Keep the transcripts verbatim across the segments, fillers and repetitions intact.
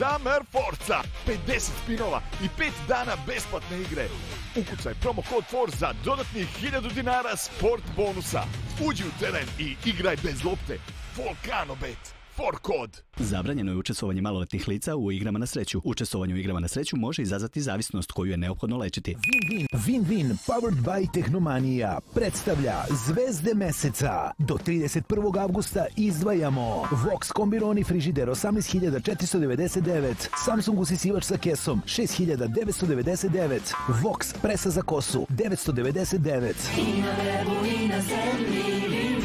Summer Forza, pedeset spinova i pet dana besplatne igre. Ukucaj promo kod Forza za dodatnih hiljadu dinara sport bonusa. Uđi u teren i igraj bez lopte. Volcano Bet. For kod. Zabranjeno je učestvovanje maloletnih lica u igrama na sreću. Učestvovanje u igrama na sreću može izazvati zavisnost koju je neophodno lečiti. Win-Win, Win-Win, powered by Tehnomanija, predstavlja Zvezde meseca. Do trideset prvog avgusta izdvajamo Vox kombironi frižider osamnaest hiljada četiristo devedeset devet, Samsung usisivač sa kesom šest hiljada devetsto devedeset devet, Vox presa za kosu devetsto devedeset devet. I na webu i na zemlji.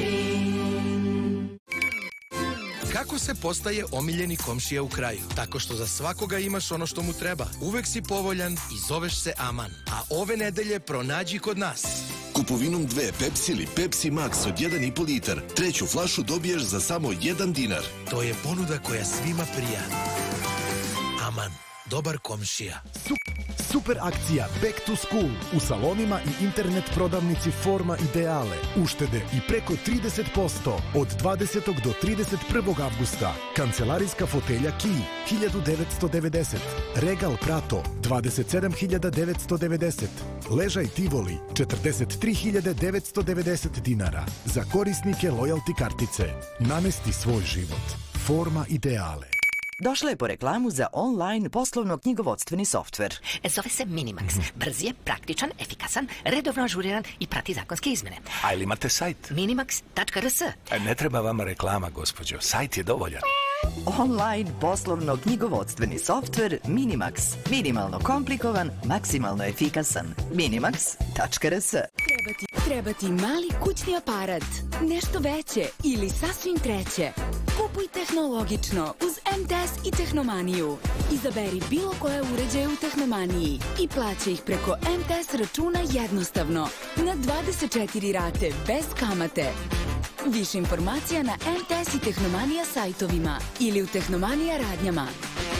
Kako se postaje omiljeni komšija u kraju? Tako što za svakoga imaš ono što mu treba. Uvek si povoljan i zoveš se Aman. A ove nedelje pronađi kod nas. Kupovinom dve Pepsi ili Pepsi Max od jedan i po litar. Treću flašu dobiješ za samo jedan dinar. To je ponuda koja svima prija. Aman. Dobar komšija. Super akcija Back to School u salonima i internet prodavnici Forma Ideale. Uštede i preko trideset posto od dvadesetog do trideset prvog avgusta. Kancelarijska fotelja Key hiljadu devetsto devedeset. Regal Prato dvadeset sedam hiljada devetsto devedeset. Ležaj Tivoli četrdeset tri hiljade devetsto devedeset dinara. Za korisnike lojalty kartice. Namesti svoj život. Forma Ideale. Došla je po reklamu za online poslovno-knjigovodstveni softver. Zove se Minimax. Brz je, praktičan, efikasan, redovno ažuriran i prati zakonske izmene. A ili imate sajt? minimax tačka r s. Ne treba vama reklama, gospođo. Sajt je dovoljan. Online poslovno-knjigovodstveni softver Minimax. Minimalno komplikovan, maksimalno efikasan. minimax tačka r s. Treba ti, treba ti mali kućni aparat, nešto veće ili sasvim treće. Kupuj tehnologično uz M T S i Tehnomaniju. Izaberi bilo koje uređaje u Tehnomaniji i plaća ih preko M T S računa jednostavno, na dvadeset četiri rate bez kamate. Više informacija na M T S i Tehnomanija sajtovima ili u Tehnomanija radnjama.